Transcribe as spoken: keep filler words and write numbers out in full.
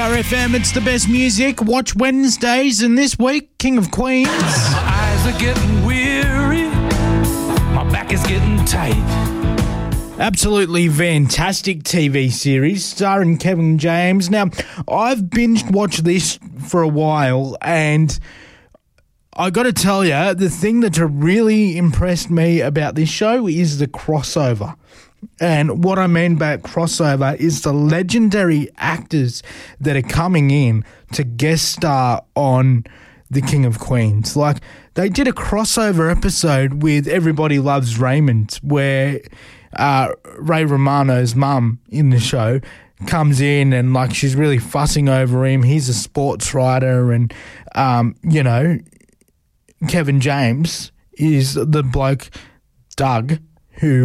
Star F M, it's the best music. Watch Wednesdays, and this week, King of Queens. My eyes are getting weary. My back is getting tight. Absolutely fantastic T V series starring Kevin James. Now, I've binge watched this for a while, and I got to tell you, the thing that really impressed me about this show is the crossover. And what I mean by crossover is the legendary actors that are coming in to guest star on The King of Queens. Like, they did a crossover episode with Everybody Loves Raymond, where uh, Ray Romano's mum in the show comes in and, like, she's really fussing over him. He's a sports writer, and, um, you know, Kevin James is the bloke, Doug, who